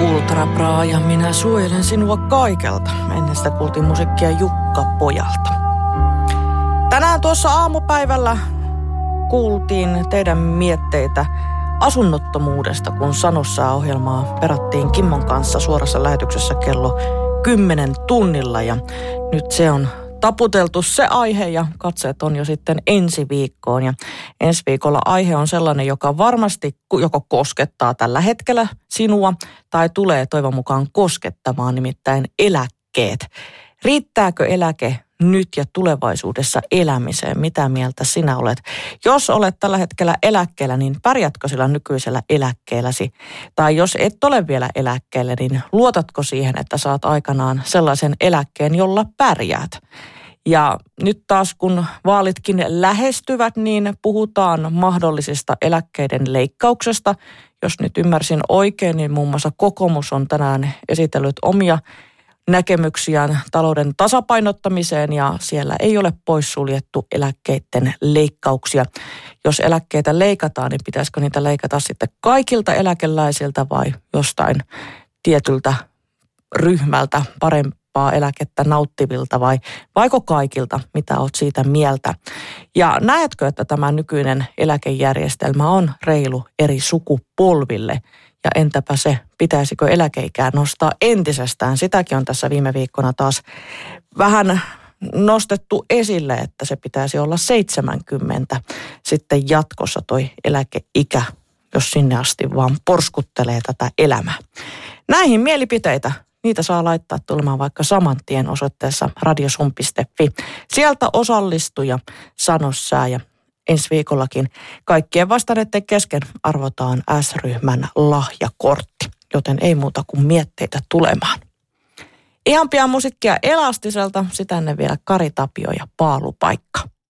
Ultra Bra ja minä suojelen sinua kaikelta. Ennen sitä kuultiin musiikkia Jukka Pojalta. Tänään tuossa aamupäivällä kuultiin teidän mietteitä asunnottomuudesta, kun Sanossää-ohjelmaa perattiin Kimmon kanssa suorassa lähetyksessä kello 10 tunnilla. Ja nyt se on taputeltu se aihe ja katseet on jo sitten ensi viikkoon. Ja ensi viikolla aihe on sellainen, joka varmasti joko koskettaa tällä hetkellä sinua tai tulee toivon mukaan koskettamaan, nimittäin eläkkeet. Riittääkö eläke nyt ja tulevaisuudessa elämiseen? Mitä mieltä sinä olet? Jos olet tällä hetkellä eläkkeellä, niin pärjätkö sillä nykyisellä eläkkeelläsi? Tai jos et ole vielä eläkkeellä, niin luotatko siihen, että saat aikanaan sellaisen eläkkeen, jolla pärjäät? Ja nyt taas kun vaalitkin lähestyvät, niin puhutaan mahdollisista eläkkeiden leikkauksesta. Jos nyt ymmärsin oikein, niin muun muassa kokoomus on tänään esitellyt omia näkemyksiään talouden tasapainottamiseen ja siellä ei ole poissuljettu eläkkeiden leikkauksia. Jos eläkkeitä leikataan, niin pitäisikö niitä leikata sitten kaikilta eläkeläisiltä vai jostain tietyltä ryhmältä parempaa eläkettä nauttivilta vai vaiko kaikilta? Mitä olet siitä mieltä? Ja näetkö, että tämä nykyinen eläkejärjestelmä on reilu eri sukupolville? Ja entäpä se, pitäisikö eläkeikää nostaa entisestään? Sitäkin on tässä viime viikkona taas vähän nostettu esille, että se pitäisi olla 70 sitten jatkossa toi eläkeikä, jos sinne asti vaan porskuttelee tätä elämää. Näihin mielipiteitä, niitä saa laittaa tulemaan vaikka saman tien osoitteessa radiosum.fi. Sieltä osallistuja Sanossää ja ensi viikollakin kaikkien vastanneiden kesken arvotaan S-ryhmän lahjakortti, joten ei muuta kuin mietteitä tulemaan. Ihan pian musiikkia Elastiselta, sitä ennen vielä Kari Tapio ja Paalupaikka.